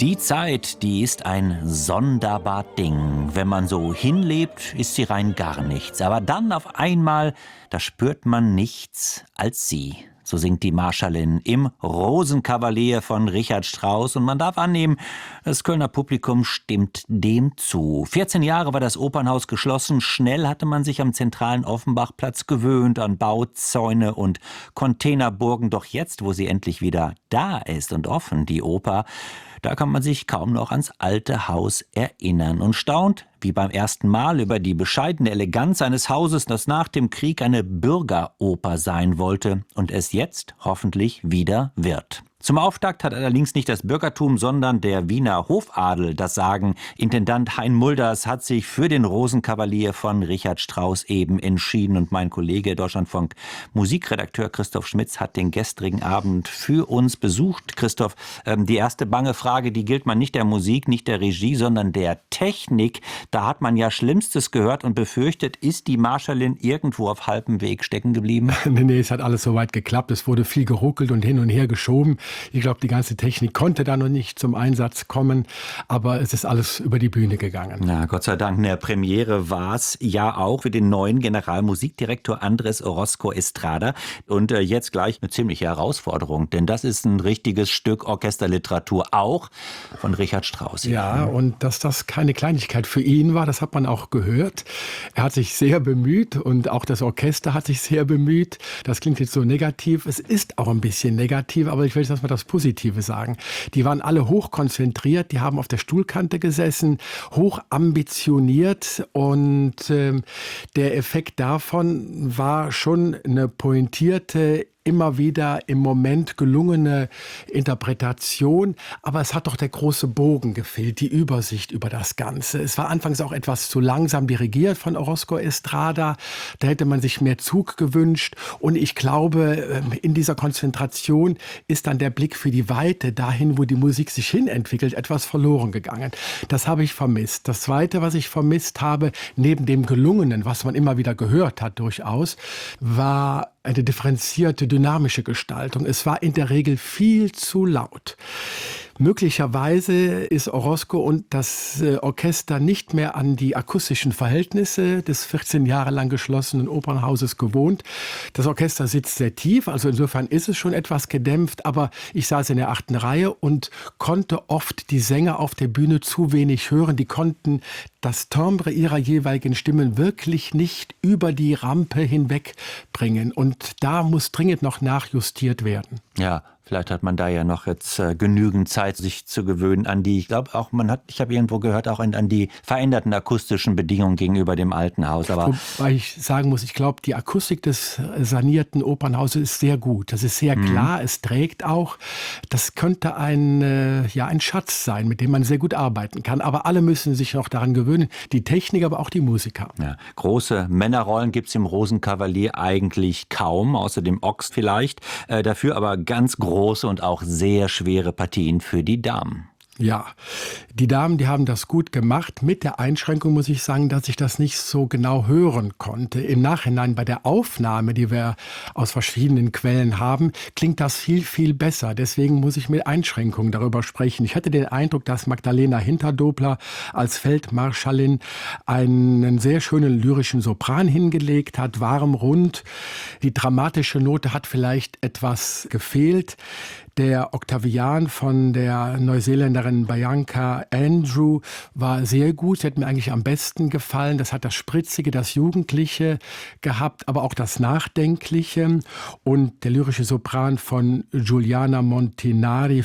Die Zeit, die ist ein sonderbar Ding. Wenn man so hinlebt, ist sie rein gar nichts. Aber dann auf einmal, da spürt man nichts als sie. So singt die Marschallin im Rosenkavalier von Richard Strauss. Und man darf annehmen, das Kölner Publikum stimmt dem zu. 14 Jahre war das Opernhaus geschlossen. Schnell hatte man sich am zentralen Offenbachplatz gewöhnt an Bauzäune und Containerburgen. Doch jetzt, wo sie endlich wieder da ist und offen, die Oper, da kann man sich kaum noch ans alte Haus erinnern und staunt, wie beim ersten Mal, über die bescheidene Eleganz eines Hauses, das nach dem Krieg eine Bürgeroper sein wollte und es jetzt hoffentlich wieder wird. Zum Auftakt hat allerdings nicht das Bürgertum, sondern der Wiener Hofadel das Sagen. Intendant Hein Mulders hat sich für den Rosenkavalier von Richard Strauss eben entschieden. Und mein Kollege Deutschlandfunk Musikredakteur Christoph Schmitz hat den gestrigen Abend für uns besucht. Christoph, die erste bange Frage, die gilt man nicht der Musik, nicht der Regie, sondern der Technik. Da hat man ja Schlimmstes gehört und befürchtet, ist die Marschallin irgendwo auf halbem Weg stecken geblieben? Nee, es hat alles soweit geklappt. Es wurde viel geruckelt und hin und her geschoben. Ich glaube, die ganze Technik konnte da noch nicht zum Einsatz kommen, aber es ist alles über die Bühne gegangen. Na, Gott sei Dank, eine Premiere war es ja auch für den neuen Generalmusikdirektor Andrés Orozco Estrada. Und jetzt gleich eine ziemliche Herausforderung, denn das ist ein richtiges Stück Orchesterliteratur, auch von Richard Strauss. Ja, und dass das keine Kleinigkeit für ihn war, das hat man auch gehört. Er hat sich sehr bemüht und auch das Orchester hat sich sehr bemüht. Das klingt jetzt so negativ. Es ist auch ein bisschen negativ, aber ich will jetzt mal das Positive sagen. Die waren alle hoch konzentriert, die haben auf der Stuhlkante gesessen, hoch ambitioniert und der Effekt davon war schon eine pointierte, immer wieder im Moment gelungene Interpretation, aber es hat doch der große Bogen gefehlt, die Übersicht über das Ganze. Es war anfangs auch etwas zu langsam dirigiert von Orozco Estrada, da hätte man sich mehr Zug gewünscht und ich glaube, in dieser Konzentration ist dann der Blick für die Weite, dahin, wo die Musik sich hin entwickelt, etwas verloren gegangen. Das habe ich vermisst. Das Zweite, was ich vermisst habe, neben dem Gelungenen, was man immer wieder gehört hat durchaus, war eine differenzierte, dynamische Gestaltung. Es war in der Regel viel zu laut. Möglicherweise ist Orozco und das Orchester nicht mehr an die akustischen Verhältnisse des 14 Jahre lang geschlossenen Opernhauses gewohnt. Das Orchester sitzt sehr tief, also insofern ist es schon etwas gedämpft, aber ich saß in der 8. Reihe und konnte oft die Sänger auf der Bühne zu wenig hören. Die konnten das Timbre ihrer jeweiligen Stimmen wirklich nicht über die Rampe hinweg bringen. Und da muss dringend noch nachjustiert werden. Ja, vielleicht hat man da ja noch jetzt genügend Zeit, sich zu gewöhnen an die, ich glaube auch, ich habe irgendwo gehört, auch an die veränderten akustischen Bedingungen gegenüber dem alten Haus. Aber wobei ich sagen muss, ich glaube, die Akustik des sanierten Opernhauses ist sehr gut. Das ist sehr klar, es trägt auch. Das könnte ein Schatz sein, mit dem man sehr gut arbeiten kann. Aber alle müssen sich noch daran gewöhnen, die Technik, aber auch die Musiker. Ja, große Männerrollen gibt es im Rosenkavalier eigentlich kaum, außer dem Ochs vielleicht. Dafür aber ganz große und auch sehr schwere Partien für die Damen. Ja, die Damen, die haben das gut gemacht. Mit der Einschränkung muss ich sagen, dass ich das nicht so genau hören konnte. Im Nachhinein bei der Aufnahme, die wir aus verschiedenen Quellen haben, klingt das viel, viel besser. Deswegen muss ich mit Einschränkungen darüber sprechen. Ich hatte den Eindruck, dass Magdalena Hinterdobler als Feldmarschallin einen sehr schönen lyrischen Sopran hingelegt hat, warm, rund. Die dramatische Note hat vielleicht etwas gefehlt. Der Octavian von der Neuseeländerin Bianca Andrew war sehr gut. Sie hat mir eigentlich am besten gefallen. Das hat das Spritzige, das Jugendliche gehabt, aber auch das Nachdenkliche. Und der lyrische Sopran von Giuliana Montinari